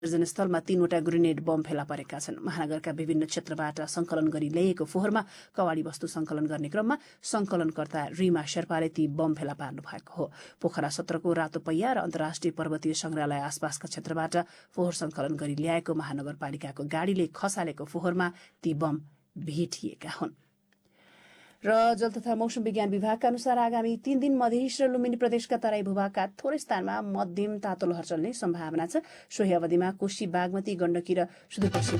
स्थलमा 3वटा grenade bomb फेला परेका छन्। महानगरका विभिन्न क्षेत्रबाट संकलन गरी ल्याइएको फोहोरमा कवाडी वस्तु संकलन गर्ने क्रममा संकलनकर्ता रीमा शेर्पाले ती बम फेला पार्नु भएको हो। पोखरा 17को रातो पैया र अन्तर्राष्ट्रिय पर्वतीय संग्रहालय आसपासका क्षेत्रबाट फोहोर संकलन गरी ल्याएको महानगरपालिकाको गाडीले खसालेको फोहोरमा ती बम भेटिएका हुन्। र जल तथा मौसम विज्ञान विभागका अनुसार आगामी 3 दिन मधेस र लुम्बिनी प्रदेशका तराई भूभागका थोरै स्थानमा मध्यम तातो लहर चल्ने सम्भावना छ। सोही अवधिमा कोशी, बागमती, गण्डकी र सुदूरपश्चिम